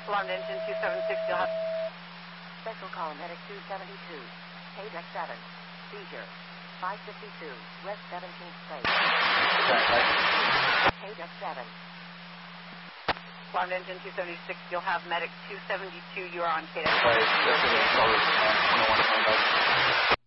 Alarmed engine 276, you'll have... Special call, medic 272. Page X7. Seizure. 552, West 17th Place. Page X7. Alarmed engine 276, you'll have medic 272, you are on KDEX.